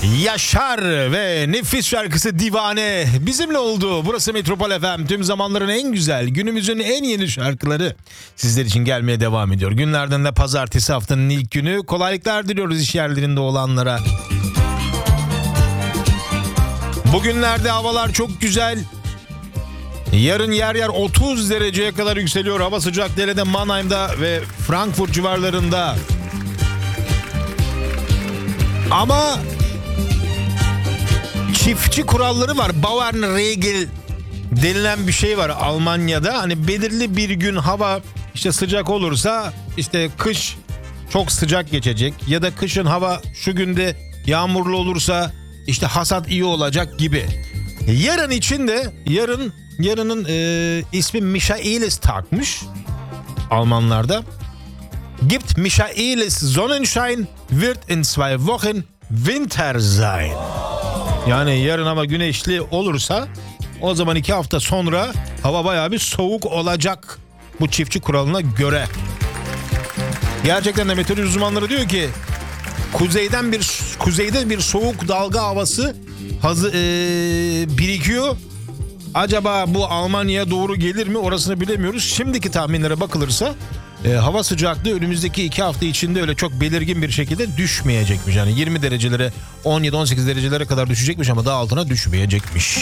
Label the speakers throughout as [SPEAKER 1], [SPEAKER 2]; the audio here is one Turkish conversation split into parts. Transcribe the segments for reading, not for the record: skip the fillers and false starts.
[SPEAKER 1] Yaşar ve nefis şarkısı Divane bizimle oldu. Burası Metropol FM. Tüm zamanların en güzel, günümüzün en yeni şarkıları sizler için gelmeye devam ediyor. Günlerden de pazartesi, haftanın ilk günü. Kolaylıklar diliyoruz iş yerlerinde olanlara. Bugünlerde havalar çok güzel. Yarın yer yer 30 dereceye kadar yükseliyor. Hava sıcaklığı de Mannheim'da ve Frankfurt civarlarında. Ama çiftçi kuralları var. Bauernregel denilen bir şey var Almanya'da. Hani belirli bir gün hava işte sıcak olursa işte kış çok sıcak geçecek. Ya da kışın hava şu günde yağmurlu olursa işte hasat iyi olacak gibi. Yarın için de yarının ismi Michaelistag'mış Almanlarda. Gibt Michaelis Sonnenschein wird in 2 Wochen Winter sein. Yani yarın ama güneşli olursa o zaman 2 hafta sonra hava bayağı bir soğuk olacak bu çiftçi kuralına göre. Gerçekten de meteoroloji uzmanları diyor ki kuzeyde bir soğuk dalga havası birikiyor. Acaba bu Almanya'ya doğru gelir mi orasını bilemiyoruz. Şimdiki tahminlere bakılırsa hava sıcaklığı önümüzdeki 2 hafta içinde öyle çok belirgin bir şekilde düşmeyecekmiş. Yani 20 derecelere 17-18 derecelere kadar düşecekmiş ama daha altına düşmeyecekmiş.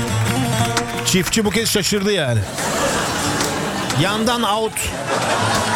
[SPEAKER 1] Çiftçi bu kez şaşırdı yani. Yandan out.